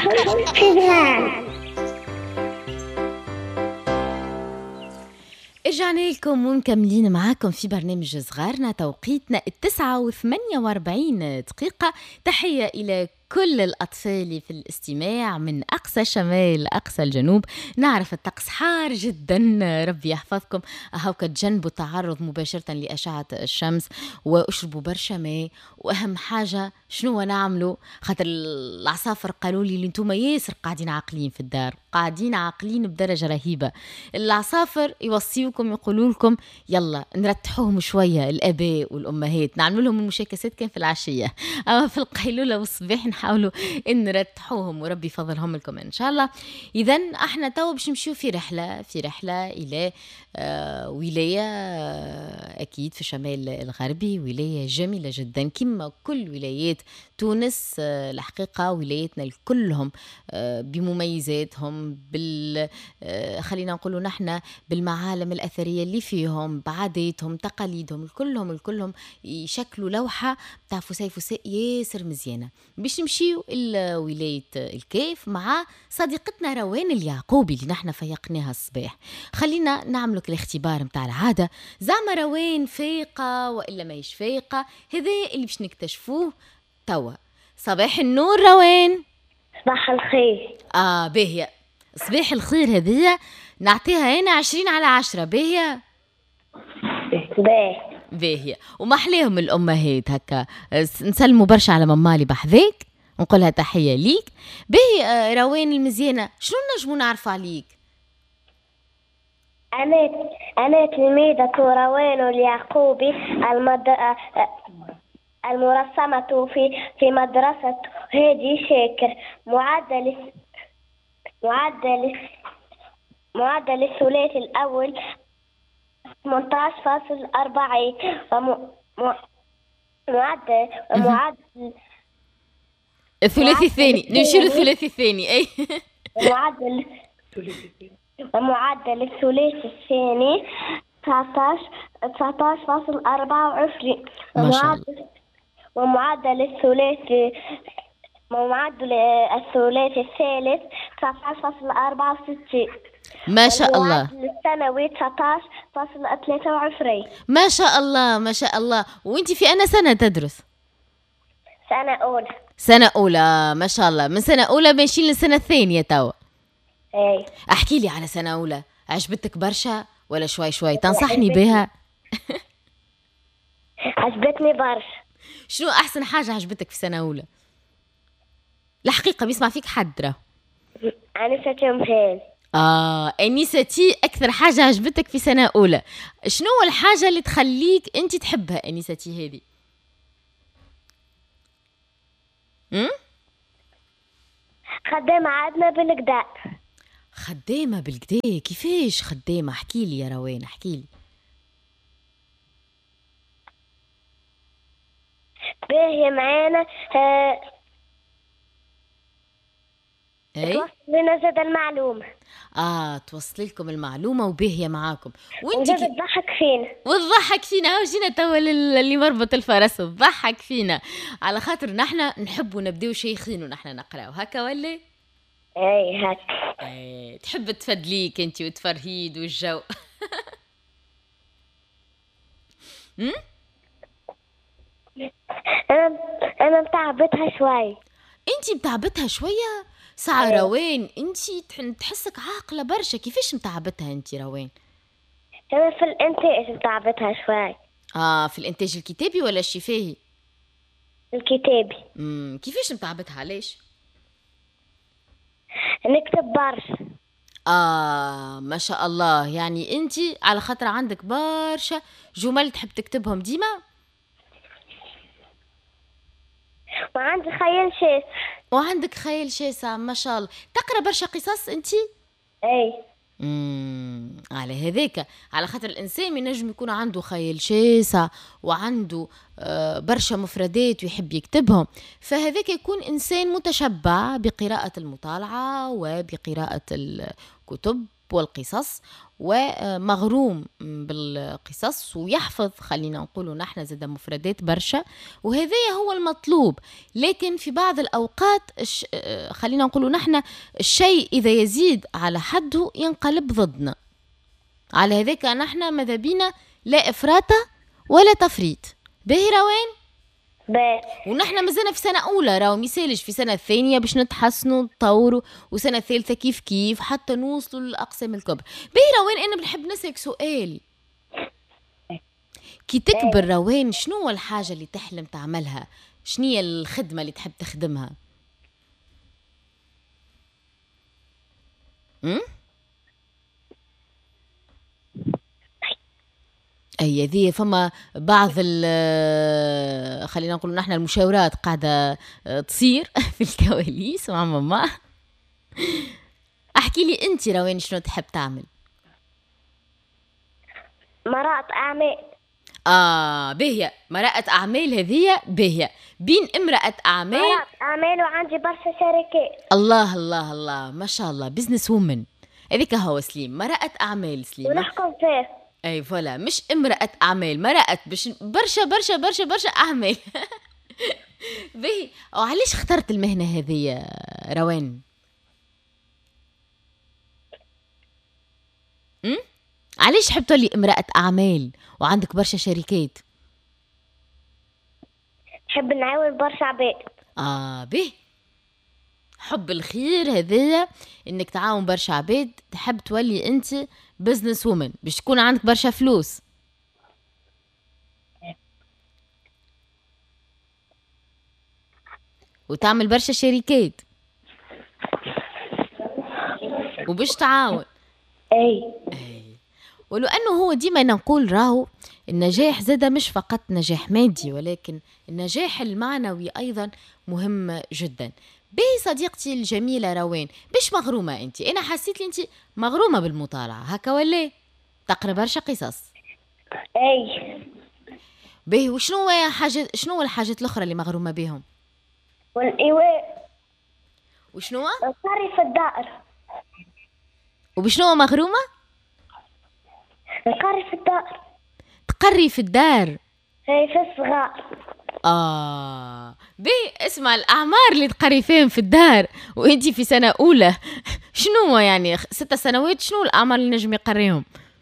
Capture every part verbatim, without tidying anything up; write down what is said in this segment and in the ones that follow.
في جهان. رجعنا لكم ومكملين معاكم في برنامج صغارنا، توقيتنا التسعة وثمانية واربعين دقيقة. تحية إلى كل الأطفال في الاستماع من أقصى شمال أقصى الجنوب. نعرف الطقس حار جدا، ربي يحفظكم. أهوك تجنبوا التعرض مباشرة لأشعة الشمس، واشربوا برشا ماء. وأهم حاجة شنو نعملوا؟ خاطر العصافر قالوا لي انتم ياسر قاعدين عاقلين في الدار، قاعدين عاقلين بدرجة رهيبة. العصافر يوصيوكم يقولوا لكم يلا نرتحوهم شوية، الآباء والأمهات نعمل لهم المشاكسات كان في العشية، أما في القيلولة والصباح نحاولوا إن نرتحوهم، وربي يفضلهم لكم إن شاء الله. إذن احنا تو باش نمشيو في رحلة في رحلة إلى آه ولاية آه أكيد في الشمال الغربي، ولاية جميلة جدا كما كل ولايات تونس. آه الحقيقة ولايتنا الكلهم آه بمميزاتهم، بال آه خلينا نقولوا نحن بالمعالم الأثرية اللي فيهم، بعاداتهم تقاليدهم، الكلهم الكلهم يشكلوا لوحة تاع فسيف فساء ياسر مزيانة. باش نمشيو إلى ولاية الكيف مع صديقتنا روان اليعقوبي اللي نحن فيقناها الصباح. خلينا نعملك الاختبار متاع العادة، زعما روان فايقة وإلا ما يش فايقة، هذا اللي باش نكتشفوه توا. صباح النور روان. صباح الخير. آه باهية، صباح الخير. هذه نعطيها هنا عشرين على عشرة. باهية باهي باهية. ومحليهم الأمهات هكا، نسلموا برشا على ممالي بحذاك، نقولها تحية ليك. باهي آه روان المزيانة، شنو نجمو نعرف عليك؟ أنا أنا تلميذة روان اليعقوبي المد... المرسمة في في مدرسة هادي شاكر. معدل معدل معدل الثلاثي الأول ثمانية عشر فاصلة أربعة. معدل معدل الثلاثي الثاني، نمشي للثلاثي الثاني. أي معدل ومعدل الثلاثي الثاني تسعة عشر فاصلة أربعة وعشرين. ما شاء الله. ومعدل الثلاثي ومعدل الثلاثي الثالث تسعة عشر فاصلة أربعة وستين. ما شاء الله. ومعدل الثانوي تسعة عشر فاصلة ثلاثة وعشرين. ما شاء الله ما شاء الله. وانتي في أنا سنة تدرس؟ سنة أولى. سنة أولى، ما شاء الله. من سنة أولى ماشيين للسنة الثانية توا. اي احكي لي على سنة أولى، عجبتك برشا ولا شوي شوي؟ تنصحني بها؟ عجبتني برشا. شنو أحسن حاجة عجبتك في سنة أولى؟ الحقيقة بيسمع فيك حد راه. أنستي مهان. آه أنيستي، أكثر حاجة عجبتك في سنة أولى شنو الحاجة اللي تخليك أنت تحبها أنيستي هذه؟ أم؟ خدامة عندنا بالكدا. خدامة بالكدا؟ كيفاش خدامة؟ احكي لي يا روان، احكي لي. باهي معانا آه اي توصل لنا زاد المعلومة. اه توصل لكم المعلومة وباهية معاكم وانت وزاد كي... تضحك فينا. وتضحك فينا. هاو جينا توا لل- اللي مربط الفرس وتضحك فينا، على خاطر نحنا نحبوا نبداو شيخين ونحنا نقراو هكا ولا؟ اي هاك. ايه تحب تفدليك انت وتفرهيد والجو. هم؟ انا انا متعبتها شوي. انت متعبتها شويه ساعه إيه. روان. انت تح- تحسك عاقله برشا، كيفاش متعبتها انت روان؟ انا في الانتاج متعبتها شوي. اه في الانتاج الكتابي ولا الشفاهي؟ الكتابي. امم كيفاش متعبتها؟ علاش؟ نكتب برشا. آه ما شاء الله. يعني انت على خاطر عندك برشا جمل تحب تكتبهم ديما، وعندي خيال شاس. وعندك خيال شاسع ما شاء الله. تقرا برشا قصص انت؟ اي امم على هذاك، على خاطر الانسان ينجم يكون عنده خيال شاسع وعنده آه برشا مفردات ويحب يكتبهم، فهذاك يكون انسان متشبع بقراءة المطالعة وبقراءة الكتب والقصص ومغروم بالقصص ويحفظ، خلينا نقولوا نحن زاد مفردات برشا، وهذا هو المطلوب. لكن في بعض الأوقات خلينا نقولوا نحن الشيء إذا يزيد على حده ينقلب ضدنا. على هذاك نحن ماذا بينا لا إفراط ولا تفريط. باهي روان؟ باهي. ونحن مازلنا في سنة أولى، راهو ميسالش في سنة ثانية باش نتحسنوا نطوروا، وسنة ثالثة كيف كيف حتى نوصلوا للأقسام الكبرى. باهي روان، أنا بنحب نسألك سؤال. كي تكبر روان شنو هو الحاجة اللي تحلم تعملها؟ شنو هي الخدمة اللي تحب تخدمها؟ أم؟ اي ذي فما بعض خلينا نقول نحن المشاورات قاعده تصير في الكواليس مع ماما. احكي لي انت روان شنو تحب تعمل؟ مرأة اعمال. اه باهيه، مرأة اعمال هذه باهيه، بين امرأة اعمال. مرأة اعمال وعندي برشا شركات. الله الله الله ما شاء الله، بزنس وومن هذيك هو سليم، مرأة اعمال سليم ونحكم فيه. اي فوالا، مش امرأة اعمال، مرأة باش برشا برشا برشا برشا اعمال. باهي، وعلاش اخترت المهنة هذه يا روان؟ م? علاش حب تولي امرأة اعمال وعندك برشا شركات؟ نحب نعاون برشا عباد. اه باهي، حب الخير هذايا، انك تعاون برشا عباد، تحب تولي انت بزنس وومن باش تكون عندك برشا فلوس. وتعمل برشا شركات وباش تعاون. اي اي، ولو انه هو ديما نقول راهو النجاح زادا مش فقط نجاح مادي، ولكن النجاح المعنوي ايضا مهم جدا. باهي صديقتي الجميلة روان، باش مغرومة انت؟ انا حسيت لي انت مغرومة بالمطالعة هكا ولا تقرا برشا قصص؟ اي. باهي، وشنو هي حاجة، شنو هو الحاجات الاخرى اللي مغرومة بهم؟ والايواء. وشنو؟ نقري في الدار. وبشنو مغرومة؟ نقري في الدار. تقري في الدار؟ هي في الصغار. آه بي اسمع، الأعمار اللي تقري فيهم في الدار وإنتي في سنة أولى، شنو يعني ستة سنوات؟ شنو الأعمار اللي نجم يقريهم؟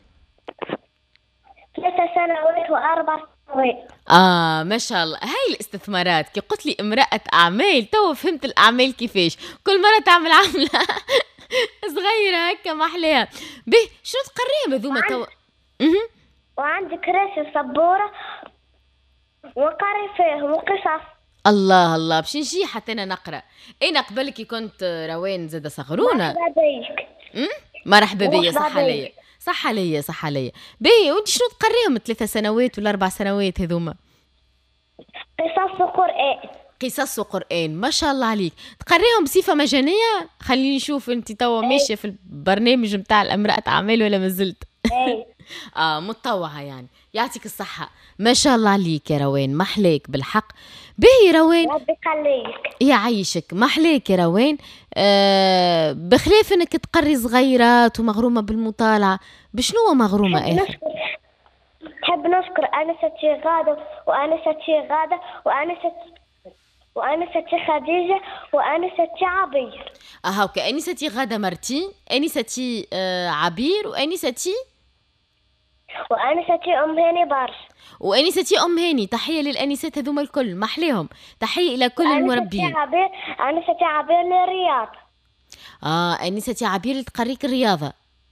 ثلاثة سنوات وأربع سنوات. آه ما شاء الله. هاي الاستثمارات، كي قلت لي امرأة أعمال تو فهمت الأعمال كيفاش كل مرة تعمل عملة صغيرة هكا محليها. بي شنو تقريهم هذوما تو؟ وعندي كراسي وسبورة وقري فيهم وقصص. الله الله، باش نجي حتى انا نقرا. انا قبلك كنت روان زاده صغرونه. مرحبا بيك. مرحبا بيا، صح عليا صح عليا صح عليا. باهي، وانت شنو تقريهم ثلاثة سنوات ولا اربع سنوات هذوما؟ قصص وقرآن. قصص وقرآن، ما شاء الله عليك. تقريهم بصفه مجانيه؟ خليني نشوف انت توا ماشيه في البرنامج نتاع الامرأة اعمال ولا ما زلت؟ اه متطوعه يعني. يعطيك الصحه، ما شاء الله عليك يا روان، محلاك بالحق. باهي روان، ربي يخليك يعيشك، محلاك يا روان. آه بخلاف انك تقري صغيرات ومغرومه بالمطالعه، بشنو مغرومه اخر؟ نحب نشكر انستي غاده وانستي غاده وانستي وانستي خديجه وانستي عبير. اه هاكا، انستي غاده مرتين، انستي آه عبير، وانستي وانستي ام هاني برش، وانستي ام هاني. تحيه للانسات هذوما الكل، محليهم. تحيه الى كل المربين. انستي عبير انستي عبير للرياض. اه انستي عبير اللي تقريك الرياضه.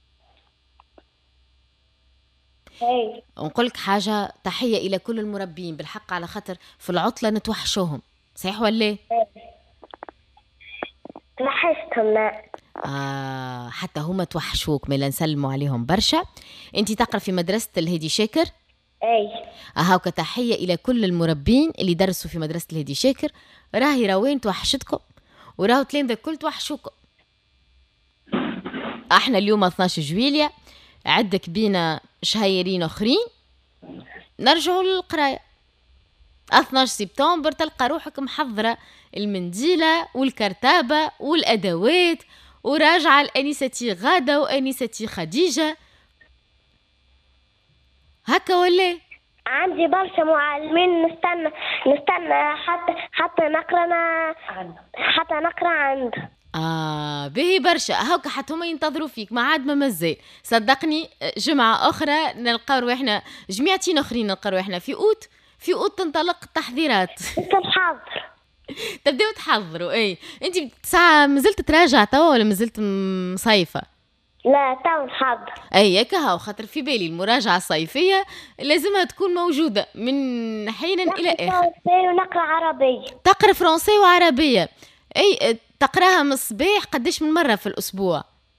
اي، ونقول لك حاجه، تحيه الى كل المربين بالحق، على خاطر في العطله نتوحشوهم، صحيح ولا؟ توحشتهم. آه حتى هما توحشوك، ميلا نسلموا عليهم برشا. انت تقرا في مدرسه الهادي شاكر؟ اي. هاوكا، تحيه الى كل المربين اللي درسوا في مدرسه الهادي شاكر. راهي روان توحشتكم، وراهو تلامذة الكل توحشوكم. احنا اليوم اثناش جويلية، عندك بينا شهيرين اخرين، نرجعوا للقرايه. اثناش سبتمبر تلقى روحك محضره المنديله والكرتابه والادوات وراجعة لأنستي غادة وأنستي خديجة، هكا ولا؟ عندي برشا معلمين، نستنى نستنى حتى حتى نقرا حتى نقرا عنده. آه باهي برشا، هاكا حتى هما ينتظروا فيك، ما عاد ما مازال صدقني. جمعة أخرى نلقاو رواحنا، جميعتين أخرين نلقاو رواحنا في أوت، في أوت تنطلق التحضيرات. تنحضر تبداو تحضروا. أي أنت ساعة مازلت تراجع توا ولا مازلت مصيفة؟ لا تو نحضر. أي هكا هاو، خاطر في بالي المراجعة الصيفية لازمها تكون موجودة من حين إلى آخر. ونقرأ عربية. تقرأ فرنسي وعربية. أي تقراها من الصباح قديش من مرة في الأسبوع؟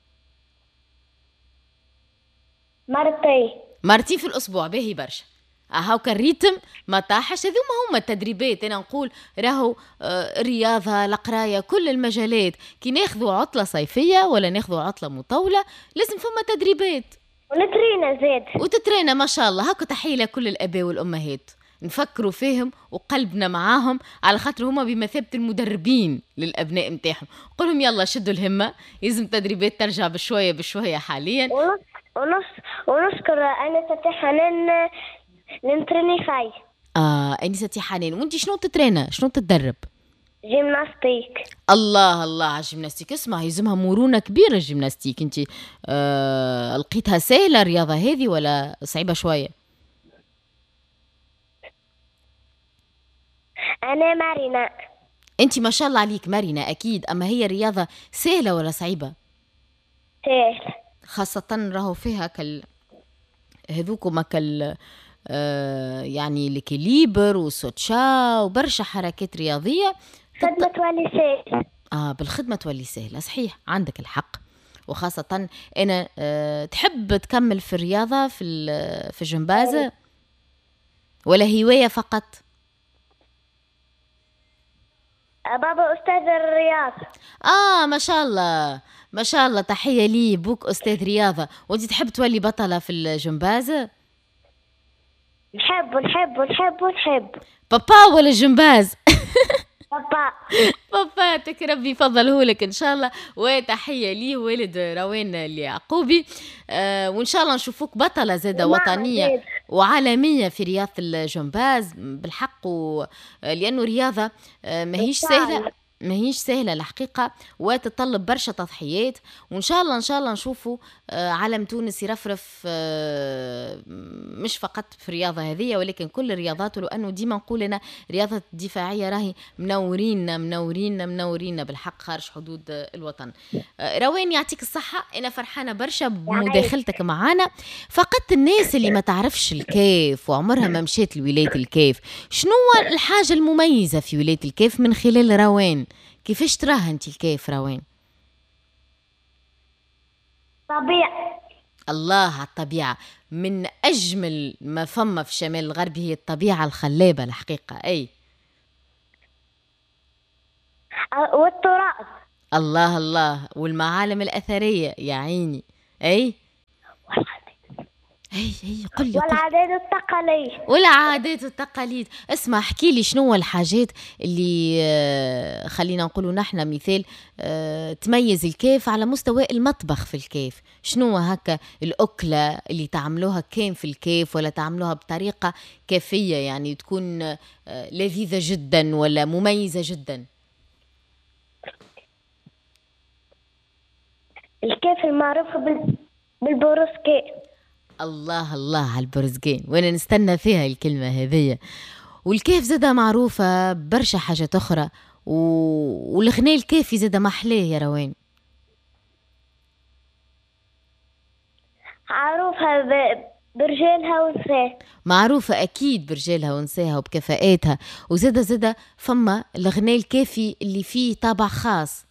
مرتين. مرتين في الأسبوع، باهي برشا. هاوكا الريتم ما طاحش. هذوما هما التدريبات. أنا نقول راهو آه الرياضة، القراية، كل المجالات كي ناخذوا عطلة صيفية ولا ناخذوا عطلة مطولة لازم فما تدريبات ونترينا زاد وتترينا ما شاء الله. هاكا تحية لكل الآباء والأمهات، نفكروا فيهم وقلبنا معاهم على خاطر هما بمثابة المدربين للأبناء متاعهم. قولهم يلا شدوا الهمة، لازم تدريبات ترجع بشوية بشوية حاليا. ونص ونص ونشكر أنسة حنان نتريني فاي. آه أنسة حنان، وانتي شنو تترينا؟ شنو تتدرب؟ جيمناستيك. الله الله على الجيمناستيك. اسمع يلزمها مرونة كبيرة الجيمناستيك. انتي آه لقيتها سهلة الرياضة هذه ولا صعيبة شوية؟ أنا مرنة. انتي ما شاء الله عليك مرنة أكيد، أما هي رياضة سهلة ولا صعيبة؟ سهلة، خاصة راهو فيها كال هذوكما كال آه يعني الكليبر وسوتشا وبرشا حركات رياضية. خدمة تولي سهلة. آه بالخدمة تولي سهلة، صحيح عندك الحق. وخاصة أنا آه تحب تكمل في الرياضة في في الجمباز ولا هواية فقط؟ بابا أستاذ الرياضة. آه ما شاء الله ما شاء الله، تحية لي بوك أستاذ رياضة. وانت تحب تولي بطلة في الجمباز؟ نحب نحب نحب نحب. بابا ولا الجمباز؟ بابا. باباتك ربي يفضله لك ان شاء الله. وتحيه لي والد روان اليعقوبي. آه وان شاء الله نشوفوك بطله زاده وطنيه وعالميه في رياضه الجمباز بالحق. لانه رياضه آه ماهيش سهله، ماهيش سهله الحقيقه، وتتطلب برشا تضحيات. وان شاء الله ان شاء الله نشوفوا آه علم تونس يرفرف آه مش فقط في الرياضه هذه ولكن كل الرياضات. ولانه ديما نقول انا رياضه الدفاعيه راهي منورين منورين منورين بالحق خارج حدود الوطن. آه روان يعطيك الصحه، انا فرحانه برشا بمداخلتك معنا. فقط الناس اللي ما تعرفش الكيف وعمرها ما مشيت لولايه الكيف، شنو الحاجه المميزه في ولايه الكيف من خلال روان؟ كيفاش تراها انت الكيف روان؟ طبيعة. الله على الطبيعة، من أجمل ما فما في الشمال الغربي هي الطبيعة الخلابة الحقيقة. أي والتراث. الله الله، والمعالم الأثرية يا عيني. أي هي هي قل لي. والعادات والتقاليد. والعادات والتقاليد. اسمع احكي لي شنو الحاجات اللي آه خلينا نقولوا نحن مثال آه تميز الكيف على مستوى المطبخ في الكيف. شنو هكا الأكلة اللي تعملوها كان في الكيف ولا تعملوها بطريقة كيفية يعني تكون آه لذيذة جدا ولا مميزة جدا؟ الكيف المعروف بالبروسكي. الله الله على البرزقين، وانا نستنى فيها الكلمة هذية. والكيف زادة معروفة برشا حاجات أخرى و... والغناء الكيفي زادة محلاه يا روان. معروفة ب... برجالها ونساها. معروفة أكيد برجالها ونساها وبكفاءاتها. وزادة زادة فما الغناء الكيفي اللي فيه طابع خاص.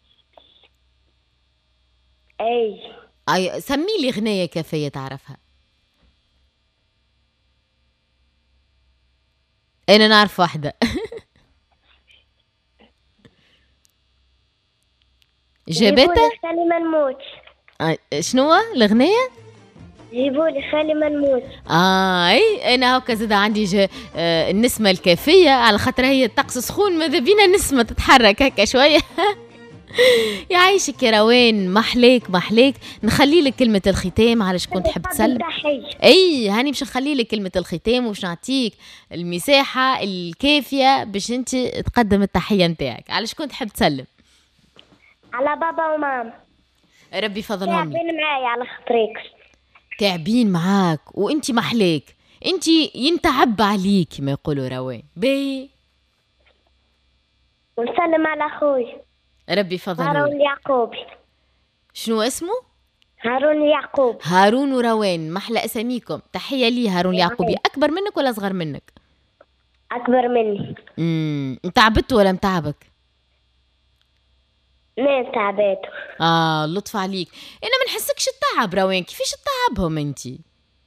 أي أي سمي لي غناية كيفية تعرفها. أنا نعرف واحدة. جابتها خالي ما نموت. آه شنو الغنية؟ جيبوا لي خالي ما نموت. اه اي انا هكا زاد عندي جا آه النسمة الكافية على خاطر هي الطقس سخون ماذا بينا نسمة تتحرك هكا شوية. يعيشك يا روان، محليك محليك. نخلي لك كلمة الختام على شكون تحب تسلم. اي هاني باش نخلي لك كلمة الختام وباش نعطيك المساحة الكافية باش انت تقدم التحية نتاعك. على شكون تحب تسلم؟ على بابا وماما. ربي فضلهم لك. تعبين معايا على خاطرك. تعبين معاك وانت محليك، انت ينتعب عليك ما يقولوا روان. باهي ونسلم على خوي ربي فضلهم. هارون يعقوبي. شنو اسمه؟ هارون يعقوب. هارون وروان، محلى اساميكم. تحية لي هارون يعقوبي. أكبر منك ولا أصغر منك؟ أكبر مني. امم تعبت ولا متعبك؟ اثنين تعبته. آه لطف عليك. أنا ما نحسكش التعب روان، كيفاش تتعبهم أنتي؟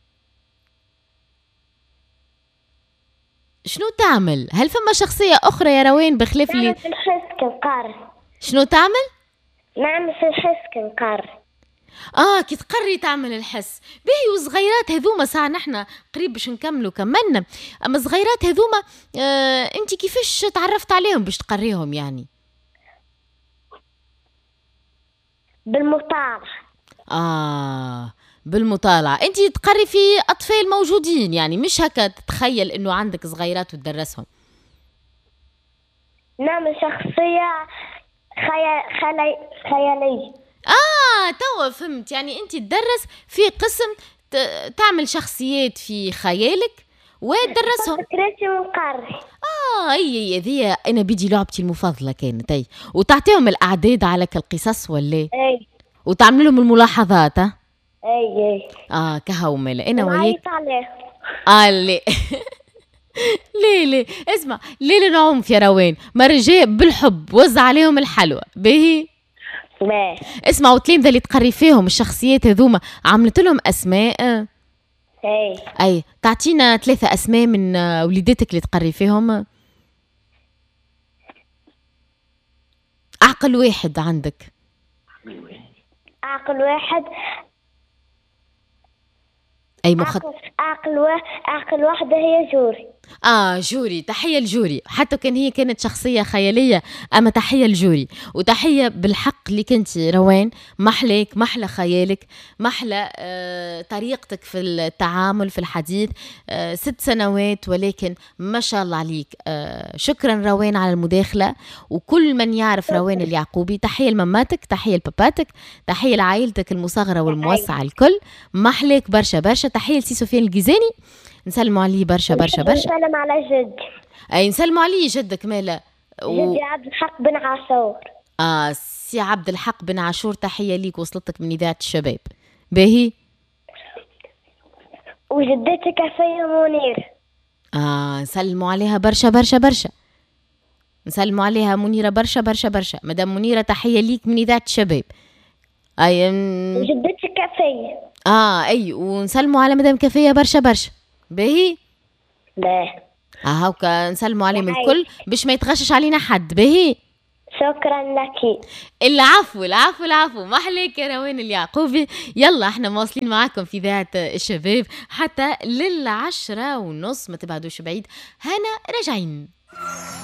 شنو تعمل؟ هل فما شخصية أخرى يا روان بخلاف اللي نعمل في الحس كنقر؟ شنو تعمل؟ نعمل في الحس كنقر. اه كي تقري تعمل الحس. باهي وصغيرات هذوما ساعة نحنا قريب باش نكملوا كملنا، اما صغيرات هذوما آه انت كيفاش تعرفت عليهم باش تقريهم يعني؟ بالمطالعة. اه بالمطالعة. انت تقري في اطفال موجودين يعني، مش هكا تتخيل انه عندك صغيرات وتدرسهم. نعمل شخصية خيال خيالي خيالية. اه توا فهمت، يعني انت تدرس في قسم ت- تعمل شخصيات في خيالك وتدرسهم. فكرتي ونقري. اه اي ذي انا بدي لعبتي المفضله كانت اي. وتعطيهم الاعداد على القصص ولا اي وتعمل لهم الملاحظات. ها اي اي اه كهومله انا وياك. نعيط عليه. اه ليه ليه ليه اسمع، ليه نعوم في روان مرة جاي بالحب وزع عليهم الحلوى. باهي باهي اسمع، وتلامذة اللي تقري فيهم الشخصيات هذوما عملت لهم اسماء. اي اي تعطينا ثلاثة اسماء من وليداتك اللي تقري فيهم. عقل واحد عندك. عقل واحد. اي مخ عقل عقل, وا... عقل واحدة هي جوري. اه جوري. تحية لجوري، حتى كان هي كانت شخصية خيالية اما تحية لجوري. وتحية بالحق اللي كنتي روان، محلك محلى خيالك، محلى آه طريقتك في التعامل في الحديث. آه ست سنوات ولكن ما شاء الله عليك. آه شكرا روان على المداخلة. وكل من يعرف روان اليعقوبي، تحية لماماتك، تحية لباباتك، تحية لعائلتك المصغرة والموسعة الكل. محلك برشا برشا. تحية لسي سفيان الجيزاني، نسلموا عليه برشا برشا برشا. نسلم على جد. اي نسلموا عليه جدك مالا و... جدي عبد الحق بن عاشور. اه سي عبد الحق بن عاشور، تحية ليك وصلتك من إذاعة الشباب. باهي وجدتي كفية منير. اه نسلموا عليها برشا برشا برشا. نسلموا عليها منيرة برشا برشا برشا. مدام منيرة تحية ليك من إذاعة الشباب. اي ام... وجدتي كفية. اه اي ونسلموا على مدام كفية برشا برشا. باهي باهي اه هاوكا نسلموا عليهم الكل باش ما يتغشش علينا حد. باهي شكرا لك. العفو العفو العفو. محليك يا روان اليعقوبي. يلا احنا مواصلين معاكم في ذات الشباب حتى للعشرة ونص، ما تبعدوش بعيد. هنا راجعين.